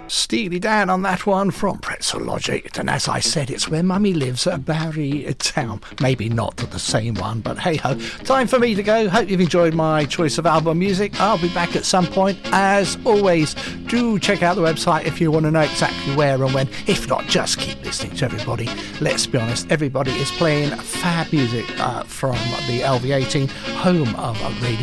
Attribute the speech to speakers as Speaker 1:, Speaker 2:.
Speaker 1: Steely Dan on that one from Pretzel Logic, and as I said, it's where Mummy lives at Barry Town. Maybe not the same one, but hey ho. Time for me to go. Hope you've enjoyed my choice of album music. I'll be back at some point. As always, do check out the website if you want to know exactly where and when. If not, just keep listening to everybody. Let's be honest, everybody is playing fab music from the LV18, home of radio.